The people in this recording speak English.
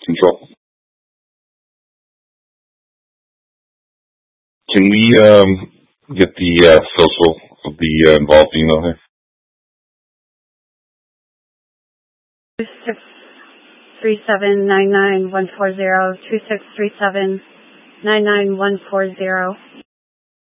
Control. Can we get the social of the involved female here? 2637-99140, 2637-99140.